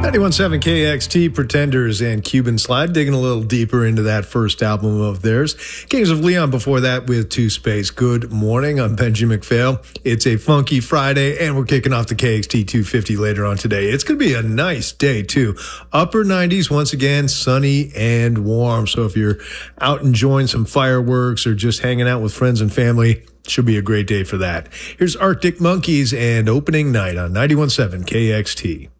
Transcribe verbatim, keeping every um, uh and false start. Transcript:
ninety-one point seven K X T, Pretenders and Cuban Slide, digging a little deeper into that first album of theirs. Kings of Leon before that with Two Space. Good morning, I'm Benji McPhail. It's a funky Friday, and we're kicking off the K X T two fifty later on today. It's going to be a nice day, too. Upper nineties, once again, sunny and warm. So if you're out enjoying some fireworks or just hanging out with friends and family, should be a great day for that. Here's Arctic Monkeys and Opening Night on ninety-one point seven K X T.